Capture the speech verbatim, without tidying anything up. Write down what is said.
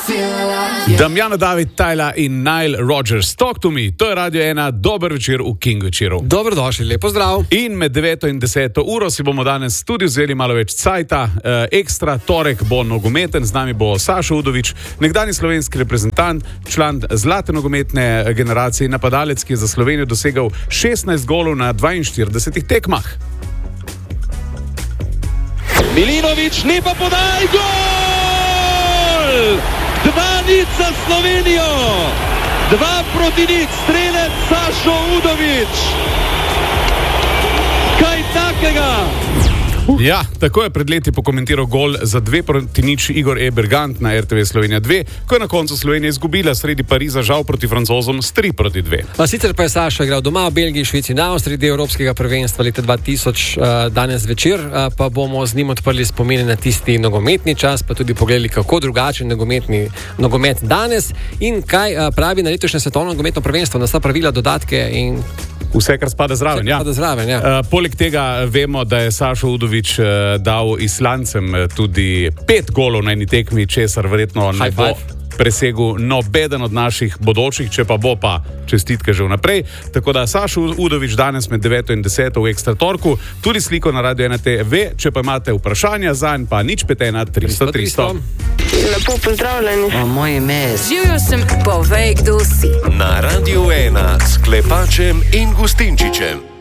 Damjana David, Tyla in Nile Rodgers, Talk to me. To je Radio ena, dober večer v King večeru. Dobrodošli, lepo zdrav. In med deveto in deseto uro si bomo danes tudi vzeli malo več cajta. E, ekstra torek bo nogometen, z nami bo Sašo Udovič, nekdani slovenski reprezentant, član zlate nogometne generacije in napadalec, ki je za Slovenijo dosegal šestnajst golov na dvainštiridesetih tekmah. Milinović, lepa podaj, gol! Dva nič za Slovenijo, dva proti nič, strelec Sašo Udovič. Kaj takega? Ja, tako je pred leti pokomentiral gol za dve proti nič Igor E. Bergant na R T V Slovenija dva, ko je na koncu Slovenija izgubila sredi Pariza žal proti Francozom s tri proti dve. A sicer pa je Saša igral doma v Belgiji, Švici in Avstriji, del Evropskega prvenstva leta dva tisoč, uh, danes večer, uh, pa bomo z njim odprli spomine na tisti nogometni čas, pa tudi pogledali, kako drugačen nogometni nogomet danes in kaj uh, pravi na letošnje svetovno nogometno prvenstvo, na vsa pravila, dodatke in Vse, kar spada zraven, Vse, ja. spada zraven, ja. Uh, poleg tega vemo, da je Sašo Udovič uh, dal Islancem tudi pet golov na eni tekmi, česar verjetno ne bo presegel nobeden od naših bodočih, če pa bo, pa čestitke že vnaprej. Tako da Sašo Udovič danes med deveto in deseto v Ekstra torku, tudi sliko na Radio ena T V, če pa imate vprašanja zanj, pa nič pet ena tristo tristo. Lepo pozdravljeni. O, moje ime je. Živijo sem, povej, kdo si. Na Radio ena s Klepačem in Gustinčičem.